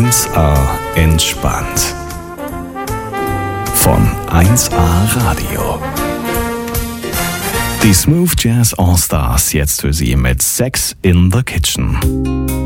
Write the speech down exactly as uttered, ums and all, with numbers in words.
eins A entspannt. Von eins A Radio. Die Smooth Jazz All Stars jetzt für Sie mit Sex in the Kitchen.